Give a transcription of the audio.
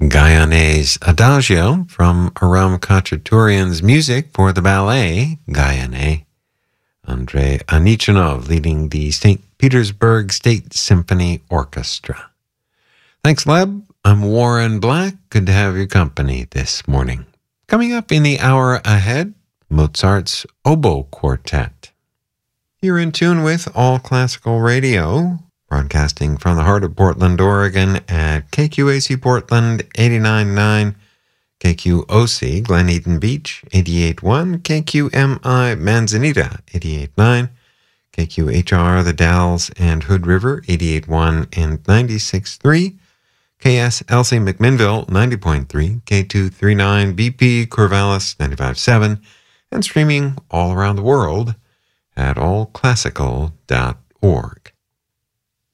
Guyanese Adagio from Aram Khachaturian's music for the ballet Guyane. Andrei Anichanov leading the St. Petersburg State Symphony Orchestra. Thanks, Leb. I'm Warren Black. Good to have your company this morning. Coming up in the hour ahead, Mozart's Oboe Quartet. You're in tune with All Classical Radio, broadcasting from the heart of Portland, Oregon at KQAC Portland 89.9, KQOC Glen Eden Beach 88.1, KQMI Manzanita 88.9, KQHR The Dalles and Hood River 88.1 and 96.3, KSLC McMinnville 90.3, K239 BP Corvallis 95.7, and streaming all around the world at allclassical.org.